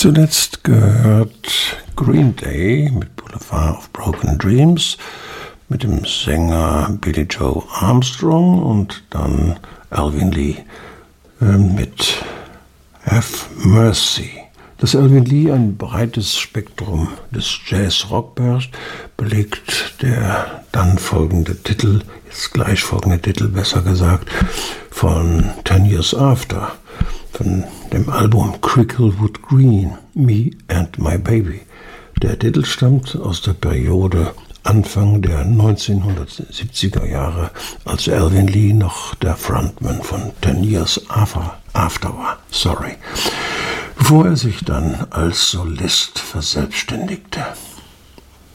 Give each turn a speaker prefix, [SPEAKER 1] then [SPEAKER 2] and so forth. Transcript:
[SPEAKER 1] Zuletzt gehört Green Day mit Boulevard of Broken Dreams mit dem Sänger Billie Joe Armstrong und dann Alvin Lee mit Have Mercy. Dass Alvin Lee ein breites Spektrum des Jazz-Rock beherrscht, belegt der dann folgende Titel, jetzt gleich folgende Titel besser gesagt, von 10 Years After, von dem Album Cricklewood Green, Me and My Baby. Der Titel stammt aus der Periode Anfang der 1970er Jahre, als Alvin Lee noch der Frontman von 10 Years After war. Bevor er sich dann als Solist verselbstständigte.